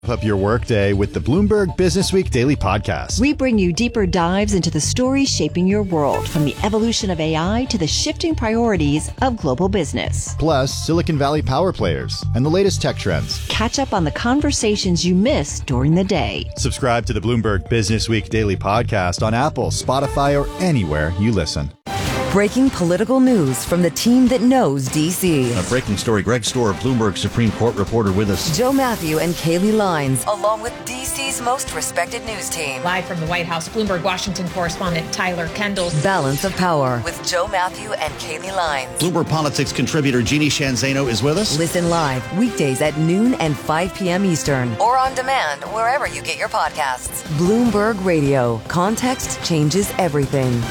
Up your workday with the Bloomberg Business Week Daily Podcast. We bring you deeper dives into the stories shaping your world, from the evolution of AI to the shifting priorities of global business. Plus, Silicon Valley power players and the latest tech trends. Catch up on the conversations you missed during the day. Subscribe to the Bloomberg Business Week Daily Podcast on Apple, Spotify, or anywhere you listen. Breaking political news from the team that knows D.C. A breaking story. Greg Stohr, Bloomberg Supreme Court reporter with us. Joe Matthew and Kaylee Lines, along with D.C.'s most respected news team. Live from the White House, Bloomberg Washington correspondent Tyler Kendall. Balance of Power with Joe Matthew and Kaylee Lines. Bloomberg Politics contributor Jeannie Shanzano is with us. Listen live weekdays at noon and 5 p.m. Eastern. Or on demand wherever you get your podcasts. Bloomberg Radio. Context changes everything.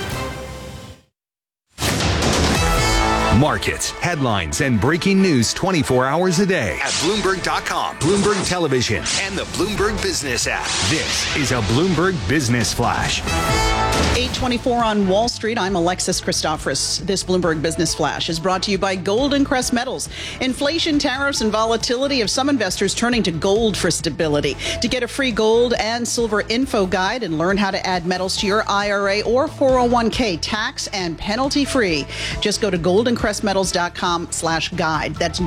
Markets, headlines, and breaking news 24 hours a day at Bloomberg.com, Bloomberg Television, and the Bloomberg Business app. This is a Bloomberg Business Flash. 8:24 on Wall Street. I'm Alexis Christoforous. This Bloomberg Business Flash is brought to you by Golden Crest Metals. Inflation, tariffs, and volatility have some investors turning to gold for stability. To get a free gold and silver info guide and learn how to add metals to your IRA or 401k tax and penalty free, just go to goldencrestmetals.com/guide. That's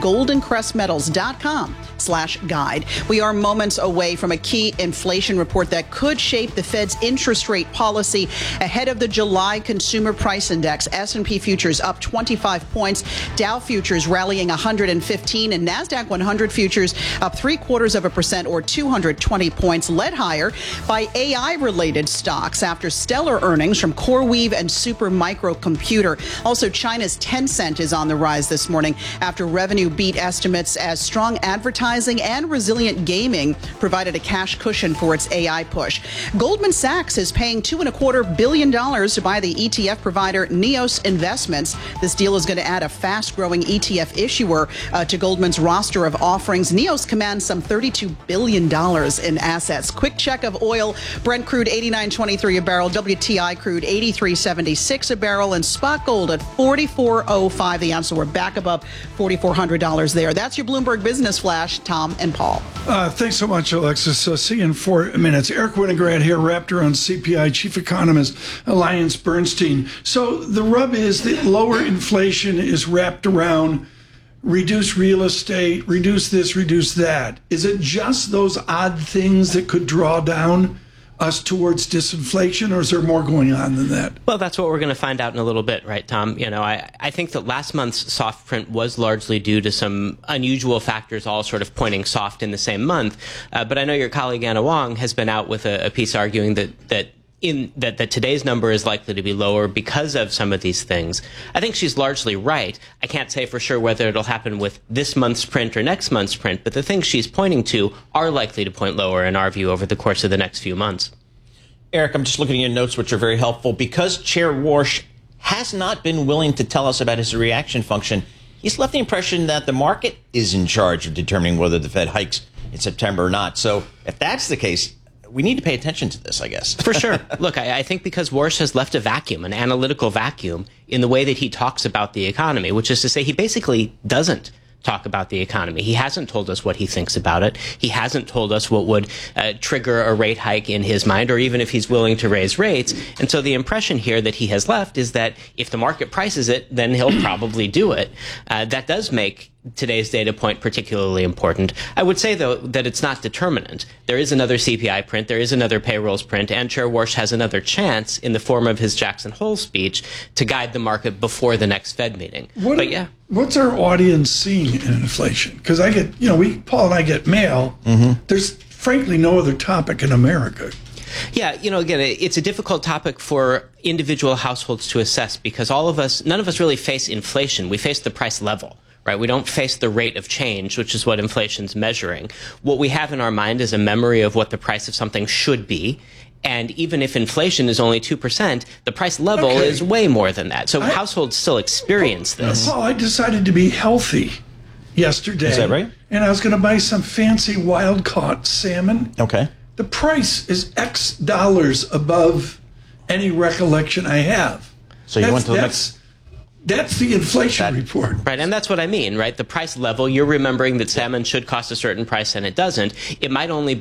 goldencrestmetals.com/guide. We are moments away from a key inflation report that could shape the Fed's interest rate policy. Ahead of the July Consumer Price Index, S&P futures up 25 points, Dow futures rallying 115, and NASDAQ 100 futures up 0.75% or 220 points, led higher by AI-related stocks after stellar earnings from CoreWeave and Supermicro Computer. Also, China's Tencent is on the rise this morning after revenue beat estimates as strong advertising and resilient gaming provided a cash cushion for its AI push. Goldman Sachs is paying $2.25 billion to buy the ETF provider Neos Investments. This deal is going to add a fast-growing ETF issuer to Goldman's roster of offerings. Neos commands some $32 billion in assets. Quick check of oil. Brent crude $89.23 a barrel. WTI crude $83.76 a barrel. And spot gold at $44.05 the ounce. So we're back above $4,400 there. That's your Bloomberg Business Flash. Tom and Paul. Thanks so much, Alexis. See you in 4 minutes. Eric Winograd here, wrapped around CPI, Chief Economist, Alliance Bernstein. So the rub is that lower inflation is wrapped around reduce real estate, reduce this, reduce that. Is it just those odd things that could draw down us towards disinflation, or is there more going on than that? Well, that's what we're going to find out in a little bit, right, Tom? You know, I think that last month's soft print was largely due to some unusual factors all sort of pointing soft in the same month. But I know your colleague Anna Wong has been out with a piece arguing that today's number is likely to be lower because of some of these things. I think she's largely right. I can't say for sure whether it'll happen with this month's print or next month's print, but the things she's pointing to are likely to point lower in our view over the course of the next few months. Eric, I'm just looking at your notes, which are very helpful. Because Chair Warsh has not been willing to tell us about his reaction function, he's left the impression that the market is in charge of determining whether the Fed hikes in September or not. So if that's the case, we need to pay attention to this, I guess. For sure. Look, I think because Warsh has left a vacuum, an analytical vacuum, in the way that he talks about the economy, which is to say he basically doesn't talk about the economy. He hasn't told us what he thinks about it. He hasn't told us what would trigger a rate hike in his mind, or even if he's willing to raise rates. And so the impression here that he has left is that if the market prices it, then he'll probably do it. That does make today's data point particularly important. I would say, though, that it's not determinant. There is another CPI print, there is another payrolls print, and Chair Warsh has another chance in the form of his Jackson Hole speech to guide the market before the next Fed meeting. What's our audience seeing in inflation? Because I get, Paul and I get mail. There's frankly no other topic in America. Yeah, again, it's a difficult topic for individual households to assess because none of us really face inflation. We face the price level. Right? We don't face the rate of change, which is what inflation's measuring. What we have in our mind is a memory of what the price of something should be. And even if inflation is only 2%, the price level is way more than that. So households still experience this. Paul, I decided to be healthy yesterday. Is that right? And I was going to buy some fancy wild-caught salmon. Okay. The price is X dollars above any recollection I have. So you went to the next... That's the inflation report. Right, and that's what I mean, right? The price level, you're remembering that salmon should cost a certain price and it doesn't. It might only